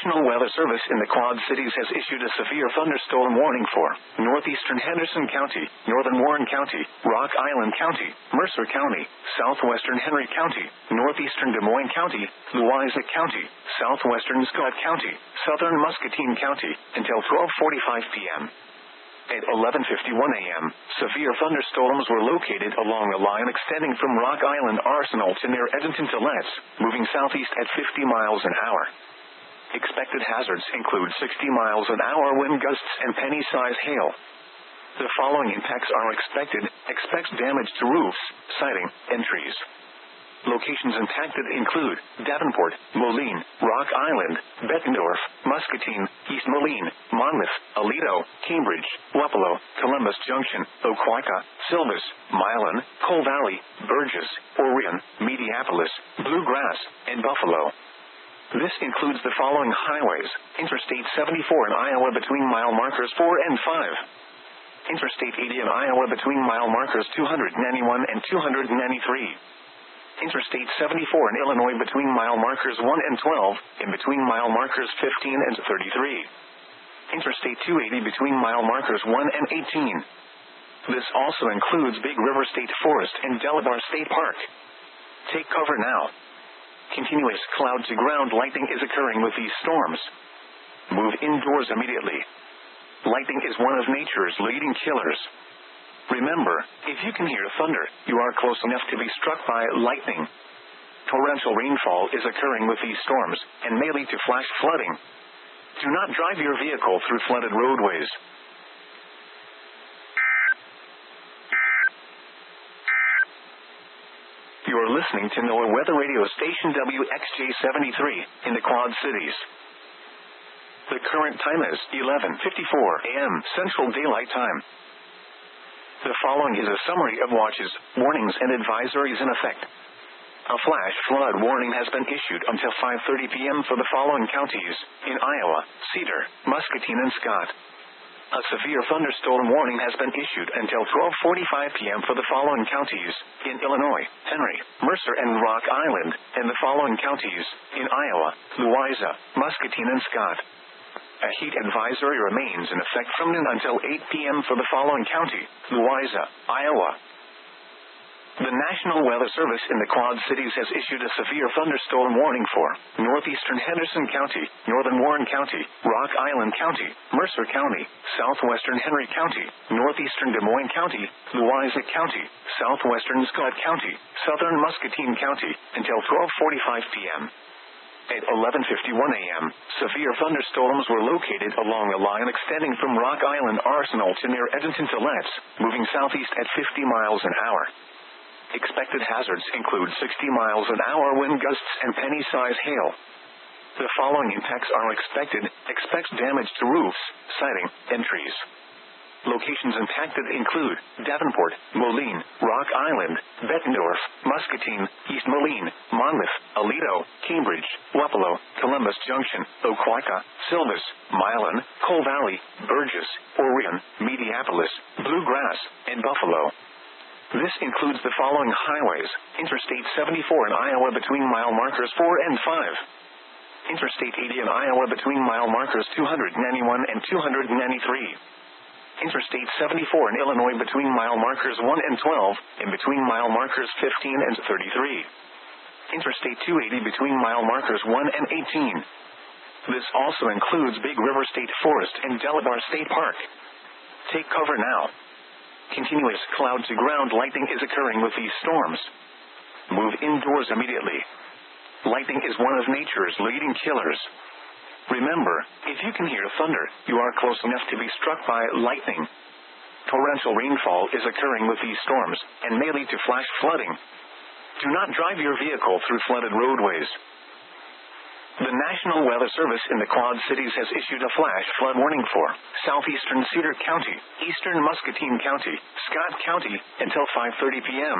National Weather Service in the Quad Cities has issued a severe thunderstorm warning for northeastern Henderson County, northern Warren County, Rock Island County, Mercer County, southwestern Henry County, northeastern Des Moines County, Louisa County, southwestern Scott County, southern Muscatine County, until 12:45 p.m. At 11:51 a.m., severe thunderstorms were located along the line extending from Rock Island Arsenal to near Edenton to Letts, moving southeast at 50 miles an hour. Expected hazards include 60 miles an hour wind gusts and penny-size hail. The following impacts are expected. Expect damage to roofs, siding, and trees. Locations impacted include Davenport, Moline, Rock Island, Bettendorf, Muscatine, East Moline, Monmouth, Aledo, Cambridge, Wapello, Columbus Junction, Oquawka, Silvis, Milan, Coal Valley, Burgess, Orion, Mediapolis, Bluegrass, and Buffalo. This includes the following highways: Interstate 74 in Iowa between mile markers 4 and 5. Interstate 80 in Iowa between mile markers 291 and 293. Interstate 74 in Illinois between mile markers 1 and 12, and between mile markers 15 and 33. Interstate 280 between mile markers 1 and 18. This also includes Big River State Forest and Delabar State Park. Take cover now. Continuous cloud-to-ground lightning is occurring with these storms. Move indoors immediately. Lightning is one of nature's leading killers. Remember, if you can hear thunder, you are close enough to be struck by lightning. Torrential rainfall is occurring with these storms, and may lead to flash flooding. Do not drive your vehicle through flooded roadways. You are listening to NOAA Weather Radio Station WXJ-73 in the Quad Cities. The current time is 11:54 a.m. Central Daylight Time. The following is a summary of watches, warnings, and advisories in effect. A flash flood warning has been issued until 5:30 p.m. for the following counties: in Iowa, Cedar, Muscatine, and Scott. A severe thunderstorm warning has been issued until 12:45 p.m. for the following counties: in Illinois, Henry, Mercer, and Rock Island, and the following counties: in Iowa, Louisa, Muscatine, and Scott. A heat advisory remains in effect from noon until 8 p.m. for the following county: Louisa, Iowa. The National Weather Service in the Quad Cities has issued a severe thunderstorm warning for northeastern Henderson County, northern Warren County, Rock Island County, Mercer County, southwestern Henry County, northeastern Des Moines County, Louisa County, southwestern Scott County, southern Muscatine County, until 12:45 p.m. At 11:51 a.m., severe thunderstorms were located along the line extending from Rock Island Arsenal to near Edenton to Letts, moving southeast at 50 miles an hour. Expected hazards include 60 miles an hour wind gusts and penny-size hail. The following impacts are expected. Expect damage to roofs, siding, and trees. Locations impacted include Davenport, Moline, Rock Island, Bettendorf, Muscatine, East Moline, Monmouth, Aledo, Cambridge, Wapello, Columbus Junction, Oquawka, Silvis, Milan, Coal Valley, Burgess, Orion, Mediapolis, Bluegrass, and Buffalo. This includes the following highways: Interstate 74 in Iowa between mile markers 4 and 5. Interstate 80 in Iowa between mile markers 291 and 293. Interstate 74 in Illinois between mile markers 1 and 12, and between mile markers 15 and 33. Interstate 280 between mile markers 1 and 18. This also includes Big River State Forest and Delabar State Park. Take cover now. Continuous cloud-to-ground lightning is occurring with these storms. Move indoors immediately. Lightning is one of nature's leading killers. Remember, if you can hear thunder, you are close enough to be struck by lightning. Torrential rainfall is occurring with these storms, and may lead to flash flooding. Do not drive your vehicle through flooded roadways. The National Weather Service in the Quad Cities has issued a flash flood warning for southeastern Cedar County, eastern Muscatine County, Scott County, until 5:30 p.m.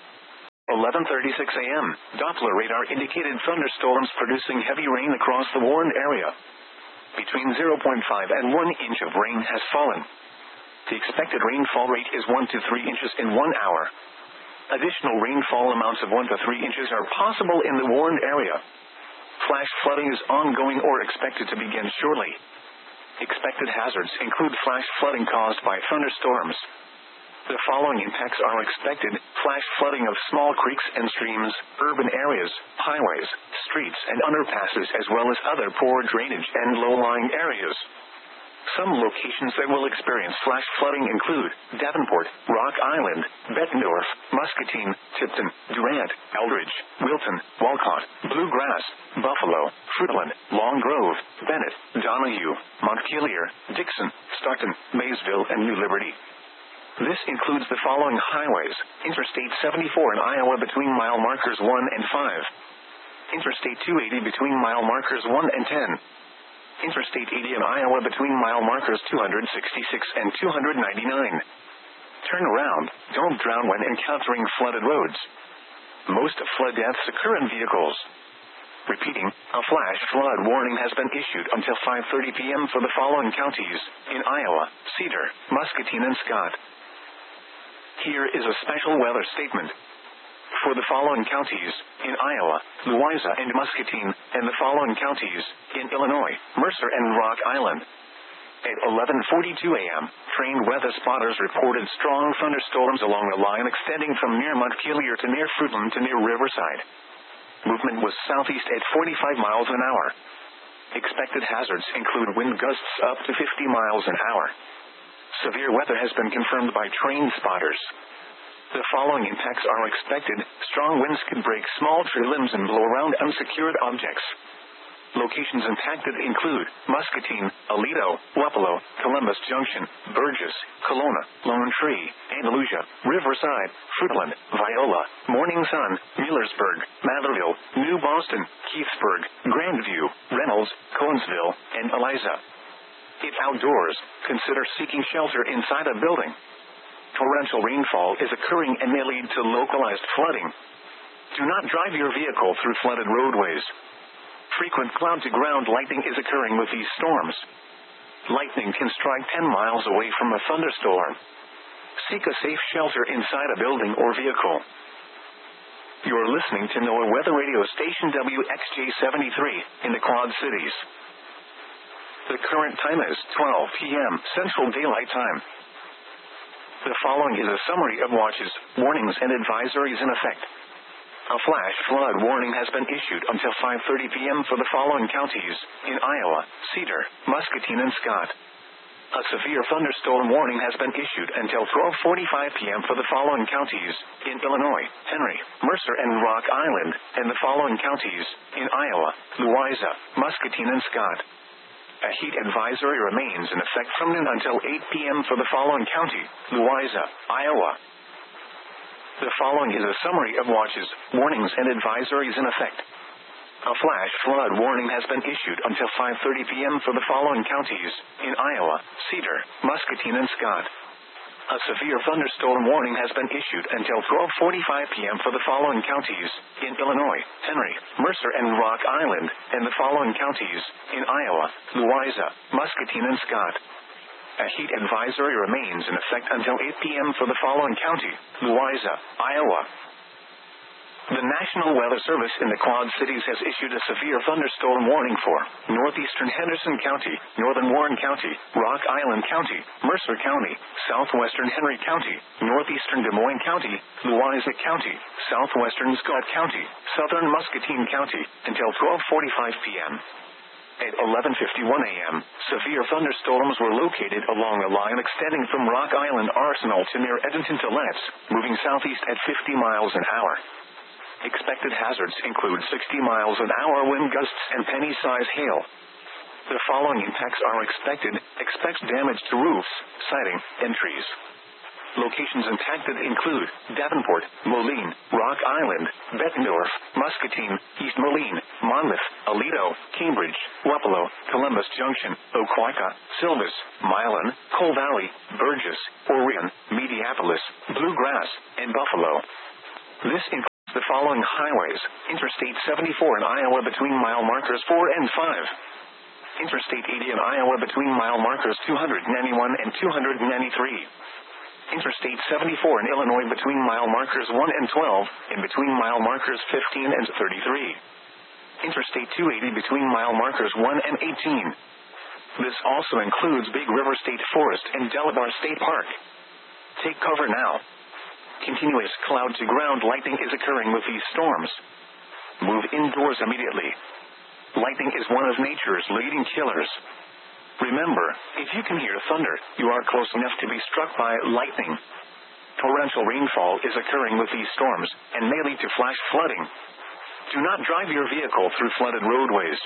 11:36 a.m., Doppler radar indicated thunderstorms producing heavy rain across the warned area. Between 0.5 and 1 inch of rain has fallen. The expected rainfall rate is 1 to 3 inches in 1 hour. Additional rainfall amounts of 1 to 3 inches are possible in the warned area. flash flooding is ongoing or expected to begin shortly. Expected hazards include flash flooding caused by thunderstorms. The following impacts are expected: flash flooding of small creeks and streams, urban areas, highways, streets and underpasses, as well as other poor drainage and low-lying areas. Some locations that will experience flash flooding include Davenport, Rock Island, Bettendorf, Muscatine, Tipton, Durant, Eldridge, Wilton, Walcott, Bluegrass, Buffalo, Fruitland, Long Grove, Bennett, Donahue, Montpelier, Dixon, Stockton, Maysville, and New Liberty. This includes the following highways: Interstate 74 in Iowa between mile markers 1 and 5. Interstate 280 between mile markers 1 and 10. Interstate 80 in Iowa between mile markers 266 and 299. Turn around, don't drown when encountering flooded roads. Most flood deaths occur in vehicles. Repeating, a flash flood warning has been issued until 5:30 p.m. for the following counties in Iowa: Cedar, Muscatine, and Scott. Here is a special weather statement. For the following counties in Iowa, Louisa and Muscatine, and the following counties in Illinois, Mercer and Rock Island. At 11:42 a.m., trained weather spotters reported strong thunderstorms along the line extending from near Montpelier to near Fruitland to near Riverside. Movement was southeast at 45 miles an hour. Expected hazards include wind gusts up to 50 miles an hour. Severe weather has been confirmed by trained spotters. The following impacts are expected: strong winds could break small tree limbs and blow around unsecured objects. Locations impacted include Muscatine, Aledo, Wapello, Columbus Junction, Burgess, Kelowna, Lone Tree, Andalusia, Riverside, Fruitland, Viola, Morning Sun, Millersburg, Matherville, New Boston, Keithsburg, Grandview, Reynolds, Conesville, and Eliza. If outdoors, consider seeking shelter inside a building. Torrential rainfall is occurring and may lead to localized flooding. Do not drive your vehicle through flooded roadways. Frequent cloud-to-ground lightning is occurring with these storms. Lightning can strike 10 miles away from a thunderstorm. Seek a safe shelter inside a building or vehicle. You're listening to NOAA Weather Radio Station WXJ73 in the Quad Cities. The current time is 12 p.m. Central Daylight Time. The following is a summary of watches, warnings, and advisories in effect. A flash flood warning has been issued until 5:30 p.m. for the following counties in Iowa: Cedar, Muscatine, and Scott. A severe thunderstorm warning has been issued until 12:45 p.m. for the following counties in Illinois: Henry, Mercer, and Rock Island, and the following counties in Iowa: Louisa, Muscatine, and Scott. A heat advisory remains in effect from noon until 8 p.m. for the following county, Louisa, Iowa. The following is a summary of watches, warnings, and advisories in effect. A flash flood warning has been issued until 5:30 p.m. for the following counties in Iowa: Cedar, Muscatine, and Scott. A severe thunderstorm warning has been issued until 12:45 p.m. for the following counties in Illinois: Henry, Mercer, and Rock Island, and the following counties in Iowa: Louisa, Muscatine, and Scott. A heat advisory remains in effect until 8 p.m. for the following county, Louisa, Iowa. The National Weather Service in the Quad Cities has issued a severe thunderstorm warning for northeastern Henderson County, northern Warren County, Rock Island County, Mercer County, southwestern Henry County, northeastern Des Moines County, Louisa County, southwestern Scott County, southern Muscatine County, until 12:45 p.m. At 11:51 a.m., severe thunderstorms were located along a line extending from Rock Island Arsenal to near Edenton to Letts, moving southeast at 50 miles an hour. Expected hazards include 60 miles an hour wind gusts and penny-size hail. The following impacts are expected: expect damage to roofs, siding, and trees. Locations impacted include Davenport, Moline, Rock Island, Bettendorf, Muscatine, East Moline, Monmouth, Aledo, Cambridge, Wapello, Columbus Junction, Oquawka, Silvis, Milan, Coal Valley, Burgess, Orion, Mediapolis, Bluegrass, and Buffalo. This includes the following highways: Interstate 74 in Iowa between mile markers 4 and 5. Interstate 80 in Iowa between mile markers 291 and 293. Interstate 74 in Illinois between mile markers 1 and 12, and between mile markers 15 and 33. Interstate 280 between mile markers 1 and 18. This also includes Big River State Forest and Delabar State Park. Take cover now. Continuous cloud-to-ground lightning is occurring with these storms. Move indoors immediately. Lightning is one of nature's leading killers. Remember, if you can hear thunder, you are close enough to be struck by lightning. Torrential rainfall is occurring with these storms, and may lead to flash flooding. Do not drive your vehicle through flooded roadways.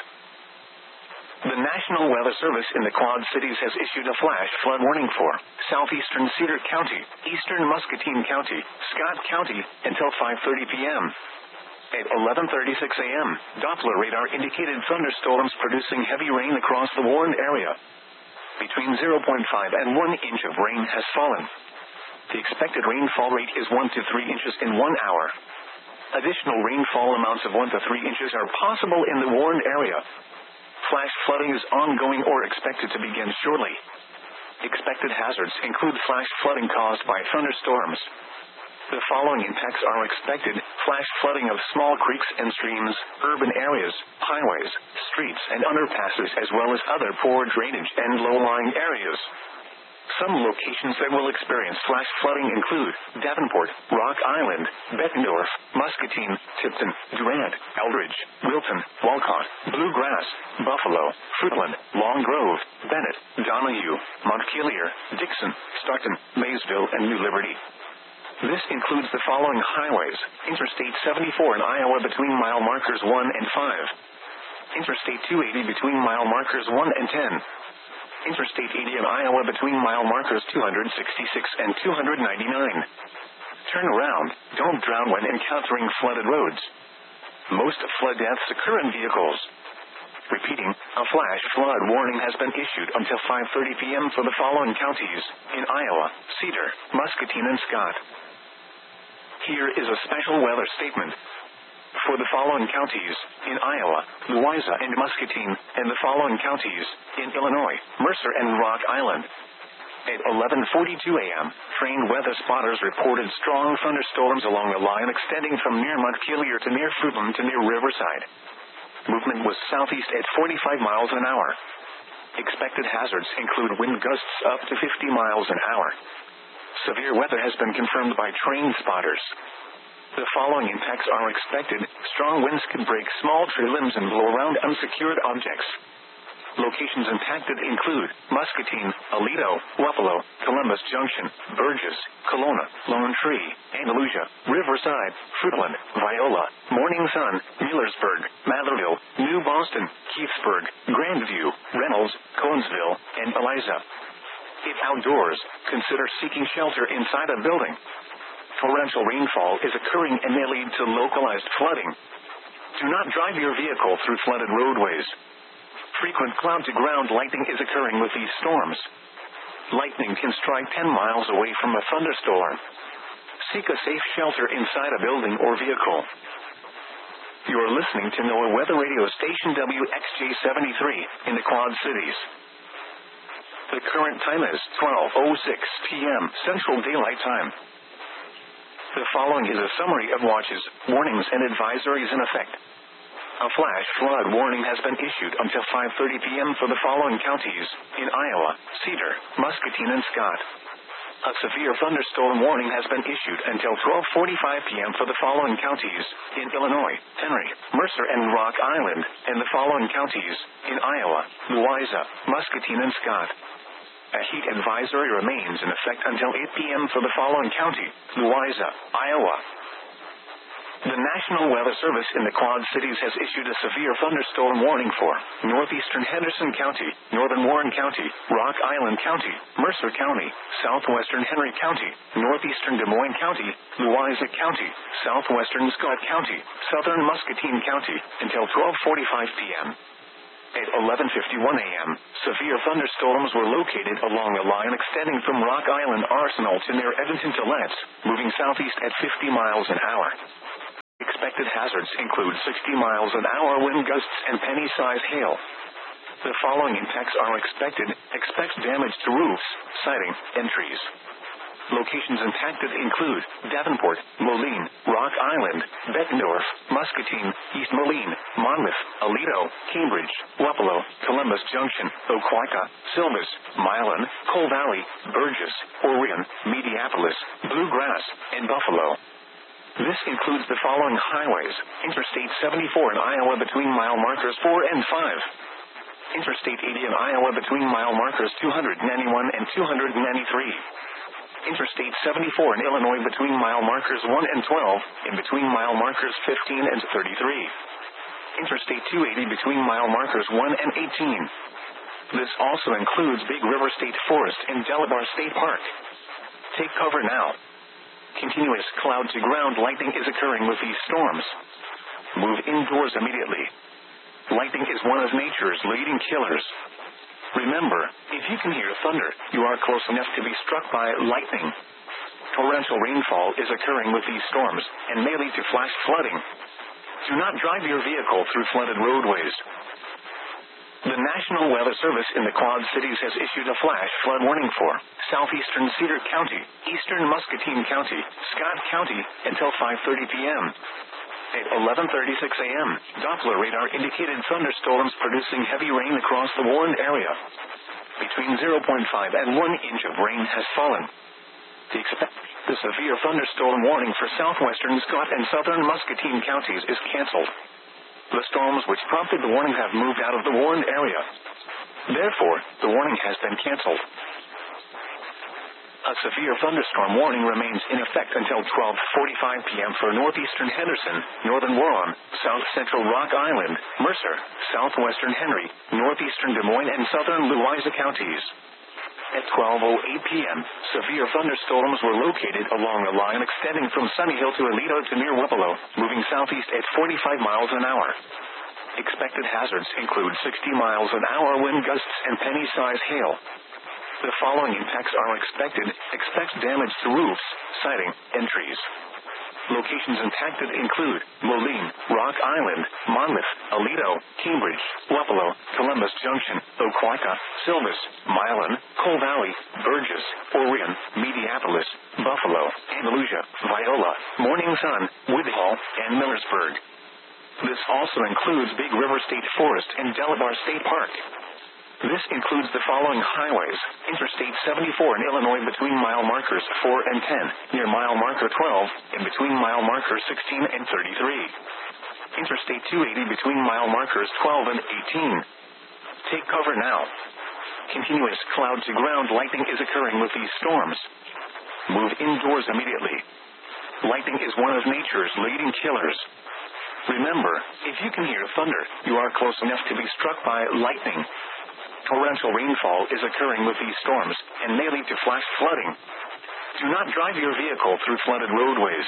The National Weather Service in the Quad Cities has issued a flash flood warning for southeastern Cedar County, eastern Muscatine County, Scott County, until 5:30 p.m. At 11:36 a.m., Doppler radar indicated thunderstorms producing heavy rain across the warned area. Between 0.5 and 1 inch of rain has fallen. The expected rainfall rate is 1 to 3 inches in 1 hour. Additional rainfall amounts of 1 to 3 inches are possible in the warned area. Flash flooding is ongoing or expected to begin shortly. Expected hazards include flash flooding caused by thunderstorms. The following impacts are expected: flash flooding of small creeks and streams, urban areas, highways, streets and underpasses, as well as other poor drainage and low-lying areas. Some locations that will experience flash flooding include Davenport, Rock Island, Bettendorf, Muscatine, Tipton, Durant, Eldridge, Wilton, Walcott, Bluegrass, Buffalo, Fruitland, Long Grove, Bennett, Donahue, Montpelier, Dixon, Stockton, Maysville, and New Liberty. This includes the following highways: Interstate 74 in Iowa between mile markers 1 and 5. Interstate 280 between mile markers 1 and 10. Interstate 80 in Iowa between mile markers 266 and 299. Turn around, don't drown when encountering flooded roads. Most flood deaths occur in vehicles. Repeating, a flash flood warning has been issued until 5:30 p.m. for the following counties in Iowa: Cedar, Muscatine, and Scott. Here is a special weather statement. For the following counties in Iowa, Louisa and Muscatine, and the following counties in Illinois, Mercer and Rock Island. At 11:42 a.m., trained weather spotters reported strong thunderstorms along the line extending from near Montpelier to near Fruitland to near Riverside. Movement was southeast at 45 miles an hour. Expected hazards include wind gusts up to 50 miles an hour. Severe weather has been confirmed by trained spotters. The following impacts are expected: strong winds can break small tree limbs and blow around unsecured objects. Locations impacted include Muscatine, Aledo, Wapello, Columbus Junction, Burgess, Kelowna, Lone Tree, Andalusia, Riverside, Fruitland, Viola, Morning Sun, Millersburg, Matherville, New Boston, Keithsburg, Grandview, Reynolds, Conesville, and Eliza. If outdoors, consider seeking shelter inside a building. Torrential rainfall is occurring and may lead to localized flooding. Do not drive your vehicle through flooded roadways. Frequent cloud-to-ground lightning is occurring with these storms. Lightning can strike 10 miles away from a thunderstorm. Seek a safe shelter inside a building or vehicle. You are listening to NOAA Weather Radio Station WXJ73 in the Quad Cities. The current time is 12:06 p.m. Central Daylight Time. The following is a summary of watches, warnings, and advisories in effect. A flash flood warning has been issued until 5:30 p.m. for the following counties in Iowa: Cedar, Muscatine, and Scott. A severe thunderstorm warning has been issued until 12:45 p.m. for the following counties in Illinois: Henry, Mercer, and Rock Island, and the following counties in Iowa: Louisa, Muscatine, and Scott. A heat advisory remains in effect until 8 p.m. for the following county: Louisa, Iowa. The National Weather Service in the Quad Cities has issued a severe thunderstorm warning for northeastern Henderson County, northern Warren County, Rock Island County, Mercer County, southwestern Henry County, northeastern Des Moines County, Louisa County, southwestern Scott County, southern Muscatine County, until 12:45 p.m. At 11:51 a.m., severe thunderstorms were located along a line extending from Rock Island Arsenal to near Edmonton to Letts, moving southeast at 50 miles an hour. Expected hazards include 60 miles an hour wind gusts and penny-sized hail. The following impacts are expected: expect damage to roofs, siding, and trees. Locations impacted include Davenport, Moline, Rock Island, Bettendorf, Muscatine, East Moline, Monmouth, Aledo, Cambridge, Wapello, Columbus Junction, Oquawka, Silvis, Milan, Coal Valley, Burgess, Orion, Mediapolis, Bluegrass, and Buffalo. This includes the following highways: Interstate 74 in Iowa between mile markers 4 and 5. Interstate 80 in Iowa between mile markers 291 and 293. Interstate 74 in Illinois between mile markers 1 and 12, and between mile markers 15 and 33. Interstate 280 between mile markers 1 and 18. This also includes Big River State Forest and Delabar State Park. Take cover now. Continuous cloud-to-ground lightning is occurring with these storms. Move indoors immediately. Lightning is one of nature's leading killers. Remember, if you can hear thunder, you are close enough to be struck by lightning. Torrential rainfall is occurring with these storms, and may lead to flash flooding. Do not drive your vehicle through flooded roadways. The National Weather Service in the Quad Cities has issued a flash flood warning for southeastern Cedar County, eastern Muscatine County, Scott County, until 5:30 p.m. At 11:36 a.m., Doppler radar indicated thunderstorms producing heavy rain across the warned area. Between 0.5 and 1 inch of rain has fallen. The severe thunderstorm warning for southwestern Scott and southern Muscatine counties is canceled. The storms which prompted the warning have moved out of the warned area. Therefore, the warning has been canceled. A severe thunderstorm warning remains in effect until 12:45 p.m. for northeastern Henderson, northern Huron, south central Rock Island, Mercer, southwestern Henry, northeastern Des Moines, and southern Louisa counties. At 12:08 p.m., severe thunderstorms were located along a line extending from Sunny Hill to Aledo to near Wapello, moving southeast at 45 miles an hour. Expected hazards include 60 miles an hour wind gusts and penny-size hail. The following impacts are expected. Expect damage to roofs, siding, and trees. Locations impacted include Moline, Rock Island, Monmouth, Aledo, Cambridge, Wapello, Columbus Junction, Oquawka, Silvis, Milan, Coal Valley, Burgess, Orion, Mediapolis, Buffalo, Andalusia, Viola, Morning Sun, Woodhull, and Millersburg. This also includes Big River State Forest and Delabar State Park. This includes the following highways: Interstate 74 in Illinois between mile markers 4 and 10, near mile marker 12, and between mile markers 16 and 33. Interstate 280 between mile markers 12 and 18. Take cover now. Continuous cloud-to-ground lightning is occurring with these storms. Move indoors immediately. Lightning is one of nature's leading killers. Remember, if you can hear thunder, you are close enough to be struck by lightning. Torrential rainfall is occurring with these storms, and may lead to flash flooding. Do not drive your vehicle through flooded roadways.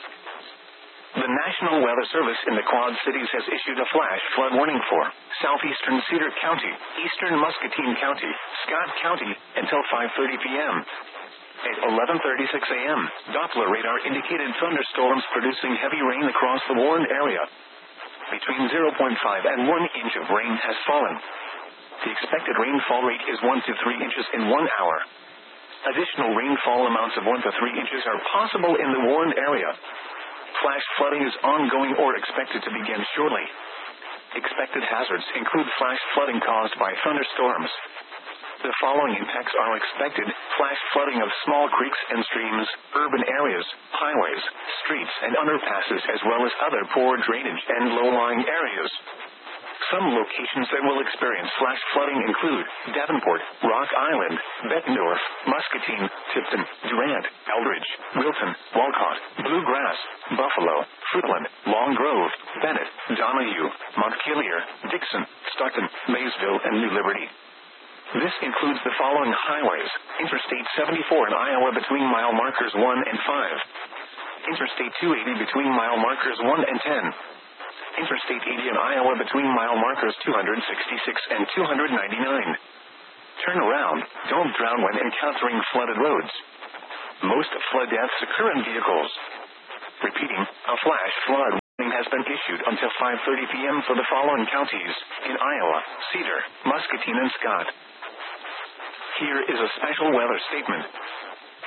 The National Weather Service in the Quad Cities has issued a flash flood warning for southeastern Cedar County, eastern Muscatine County, Scott County, until 5:30 p.m. At 11:36 a.m., Doppler radar indicated thunderstorms producing heavy rain across the warned area. Between 0.5 and 1 inch of rain has fallen. The expected rainfall rate is 1 to 3 inches in 1 hour. Additional rainfall amounts of 1 to 3 inches are possible in the warned area. Flash flooding is ongoing or expected to begin shortly. Expected hazards include flash flooding caused by thunderstorms. The following impacts are expected: flash flooding of small creeks and streams, urban areas, highways, streets, and underpasses, as well as other poor drainage and low-lying areas. Some locations that will experience flash flooding include Davenport, Rock Island, Bettendorf, Muscatine, Tipton, Durant, Eldridge, Wilton, Walcott, Bluegrass, Buffalo, Fruitland, Long Grove, Bennett, Donahue, Montpelier, Dixon, Stockton, Maysville, and New Liberty. This includes the following highways: Interstate 74 in Iowa between mile markers 1 and 5. Interstate 280 between mile markers 1 and 10. Interstate 80 in Iowa between mile markers 266 and 299. Turn around. Don't drown when encountering flooded roads. Most flood deaths occur in vehicles. Repeating, a flash flood warning has been issued until 5:30 p.m. for the following counties in Iowa: Cedar, Muscatine, and Scott. Here is a special weather statement.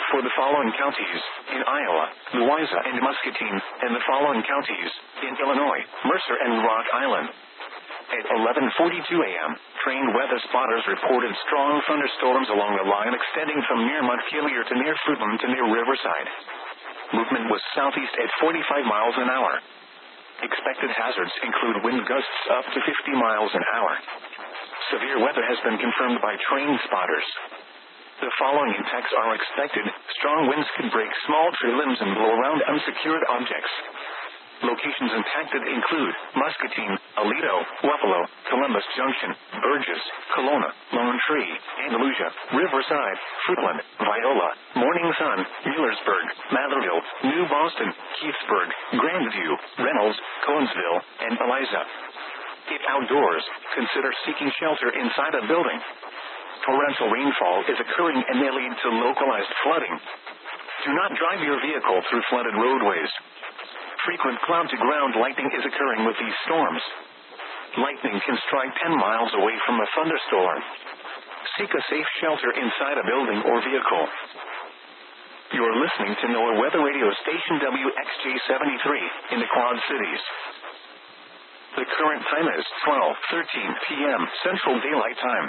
for the following counties: in Iowa, Louisa and Muscatine, and the following counties: in Illinois, Mercer and Rock Island. At 11:42 a.m., trained weather spotters reported strong thunderstorms along the line extending from near Montpelier to near Fruitland to near Riverside. Movement was southeast at 45 miles an hour. Expected hazards include wind gusts up to 50 miles an hour. Severe weather has been confirmed by trained spotters. The following impacts are expected. Strong winds could break small tree limbs and blow around unsecured objects. Locations impacted include Muscatine, Aledo, Buffalo, Columbus Junction, Burgess, Kelowna, Lone Tree, Andalusia, Riverside, Fruitland, Viola, Morning Sun, Millersburg, Matherville, New Boston, Keithsburg, Grandview, Reynolds, Conesville, and Eliza. If outdoors, consider seeking shelter inside a building. Torrential rainfall is occurring and may lead to localized flooding. Do not drive your vehicle through flooded roadways. Frequent cloud-to-ground lightning is occurring with these storms. Lightning can strike 10 miles away from a thunderstorm. Seek a safe shelter inside a building or vehicle. You are listening to NOAA Weather Radio Station WXJ73 in the Quad Cities. The current time is 12:13 p.m. Central Daylight Time.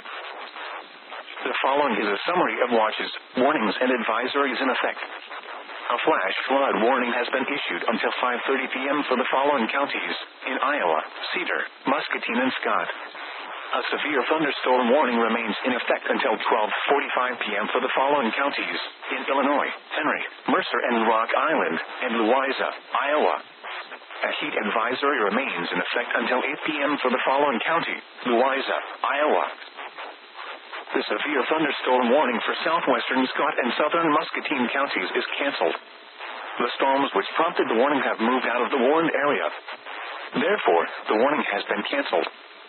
The following is a summary of watches, warnings, and advisories in effect. A flash flood warning has been issued until 5:30 p.m. for the following counties: in Iowa, Cedar, Muscatine, and Scott. A severe thunderstorm warning remains in effect until 12:45 p.m. for the following counties: in Illinois, Henry, Mercer and Rock Island, and Louisa, Iowa. A heat advisory remains in effect until 8 p.m. for the following county: Louisa, Iowa. The severe thunderstorm warning for southwestern Scott and southern Muscatine counties is canceled. The storms which prompted the warning have moved out of the warned area. Therefore, the warning has been canceled.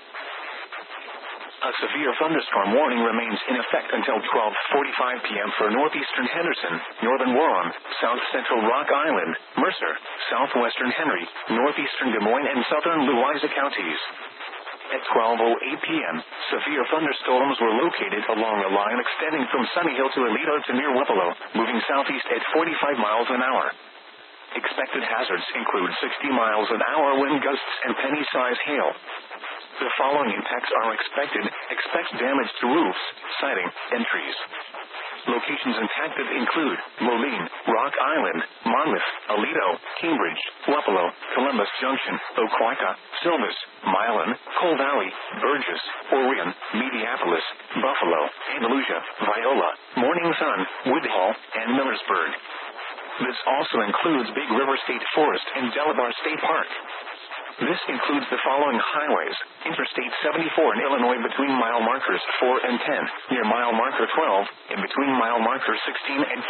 A severe thunderstorm warning remains in effect until 12:45 p.m. for northeastern Henderson, northern Huron, south central Rock Island, Mercer, southwestern Henry, northeastern Des Moines, and southern Louisa counties. At 12:08 p.m., severe thunderstorms were located along a line extending from Sunny Hill to Aledo to near Buffalo, moving southeast at 45 miles an hour. Expected hazards include 60 miles an hour wind gusts and penny-size hail. The following impacts are expected. Expect damage to roofs, siding, and trees. Locations impacted include Moline, Rock Island, Monmouth, Aledo, Cambridge, Buffalo, Columbus Junction, Oquawka, Silvis, Milan, Coal Valley, Burgess, Orion, Mediapolis, Buffalo, Andalusia, Viola, Morning Sun, Woodhull, and Millersburg. This also includes Big River State Forest and Delabar State Park. This includes the following highways: Interstate 74 in Illinois between mile markers 4 and 10, near mile marker 12, and between mile markers 16 and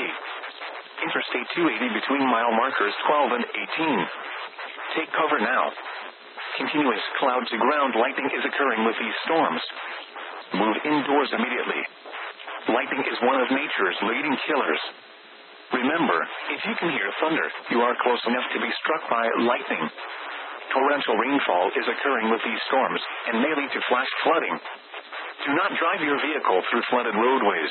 33. Interstate 280 between mile markers 12 and 18. Take cover now. Continuous cloud-to-ground lightning is occurring with these storms. Move indoors immediately. Lightning is one of nature's leading killers. Remember, if you can hear thunder, you are close enough to be struck by lightning. Torrential rainfall is occurring with these storms and may lead to flash flooding. Do not drive your vehicle through flooded roadways.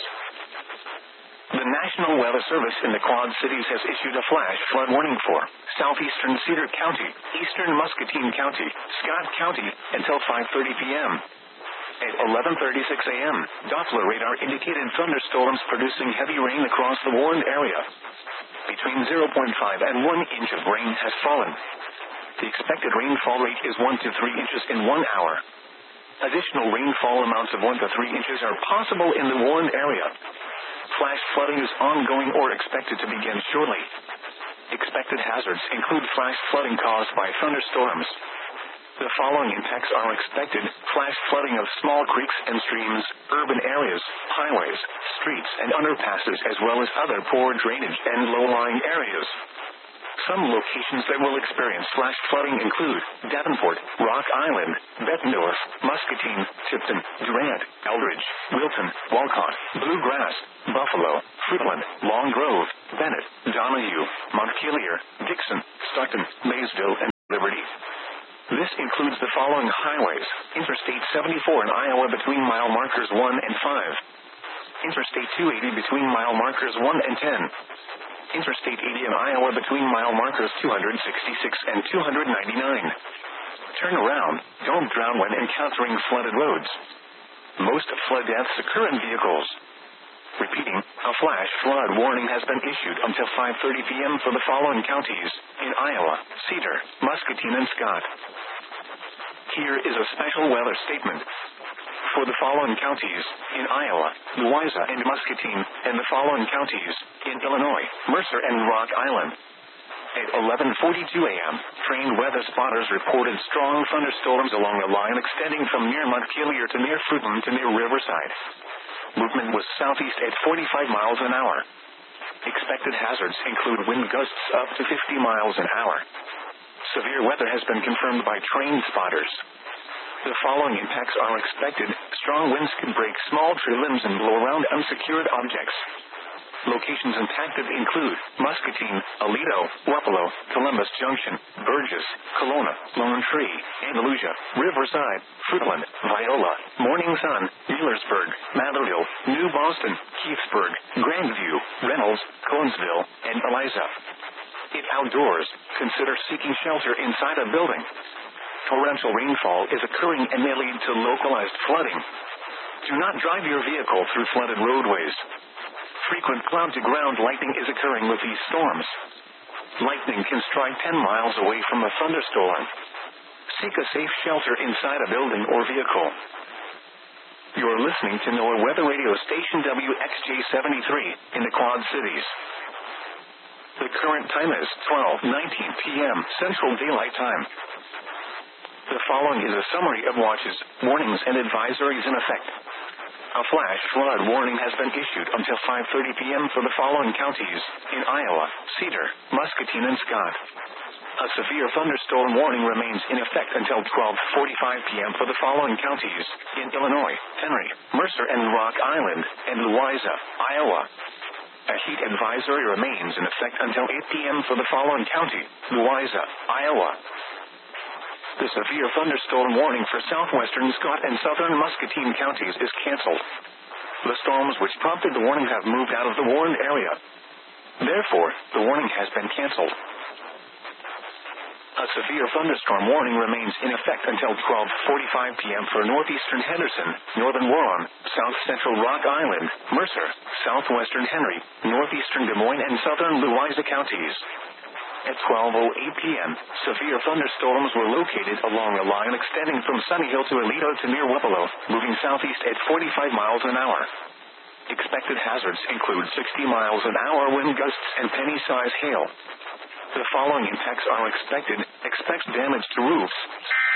The National Weather Service in the Quad Cities has issued a flash flood warning for southeastern Cedar County, eastern Muscatine County, Scott County, until 5:30 p.m. At 11:36 a.m., Doppler radar indicated thunderstorms producing heavy rain across the warned area. Between 0.5 and 1 inch of rain has fallen. The expected rainfall rate is 1 to 3 inches in 1 hour. Additional rainfall amounts of 1 to 3 inches are possible in the warned area. Flash flooding is ongoing or expected to begin shortly. Expected hazards include flash flooding caused by thunderstorms. The following impacts are expected: flash flooding of small creeks and streams, urban areas, highways, streets, and underpasses, as well as other poor drainage and low-lying areas. Some locations that will experience flash flooding include Davenport, Rock Island, Bettendorf, Muscatine, Tipton, Durant, Eldridge, Wilton, Walcott, Bluegrass, Buffalo, Fruitland, Long Grove, Bennett, Donahue, Montpelier, Dixon, Stockton, Maysville, and Liberty. This includes the following highways: Interstate 74 in Iowa between mile markers 1 and 5. Interstate 280 between mile markers 1 and 10. Interstate 80 in Iowa between mile markers 266 and 299. Turn around. Don't drown when encountering flooded roads. Most flood deaths occur in vehicles. Repeating, a flash flood warning has been issued until 5:30 p.m. for the following counties in Iowa: Cedar, Muscatine, and Scott. Here is a special weather statement. For the following counties in Iowa, Louisa and Muscatine, and the following counties in Illinois, Mercer and Rock Island. At 11:42 a.m., trained weather spotters reported strong thunderstorms along a line extending from near Montpelier to near Fruitland to near Riverside. Movement was southeast at 45 miles an hour. Expected hazards include wind gusts up to 50 miles an hour. Severe weather has been confirmed by trained spotters. The following impacts are expected. Strong winds can break small tree limbs and blow around unsecured objects. Locations impacted include Muscatine, Aledo, Wapello, Columbus Junction, Burgess, Kelowna, Lone Tree, Andalusia, Riverside, Fruitland, Viola, Morning Sun, Millersburg, Matherville, New Boston, Keithsburg, Grandview, Reynolds, Conesville, and Eliza. If outdoors, consider seeking shelter inside a building. Torrential rainfall is occurring and may lead to localized flooding. Do not drive your vehicle through flooded roadways. Frequent cloud-to-ground lightning is occurring with these storms. Lightning can strike 10 miles away from a thunderstorm. Seek a safe shelter inside a building or vehicle. You're listening to NOAA Weather Radio Station WXJ73 in the Quad Cities. The current time is 12:19 p.m. Central Daylight Time. The following is a summary of watches, warnings, and advisories in effect. A flash flood warning has been issued until 5:30 p.m. for the following counties in Iowa: Cedar, Muscatine, and Scott. A severe thunderstorm warning remains in effect until 12:45 p.m. for the following counties in Illinois: Henry, Mercer, and Rock Island, and Louisa, Iowa. A heat advisory remains in effect until 8 p.m. for the following county: Louisa, Iowa. The severe thunderstorm warning for southwestern Scott and southern Muscatine counties is canceled. The storms which prompted the warning have moved out of the warned area. Therefore, the warning has been canceled. A severe thunderstorm warning remains in effect until 12:45 p.m. for northeastern Henderson, northern Huron, south central Rock Island, Mercer, southwestern Henry, northeastern Des Moines, and southern Louisa counties. At 12:08 p.m., severe thunderstorms were located along a line extending from Sunny Hill to Aledo to near Wapello, moving southeast at 45 miles an hour. Expected hazards include 60 miles an hour wind gusts and penny-size hail. The following impacts are expected. Expect damage to roofs,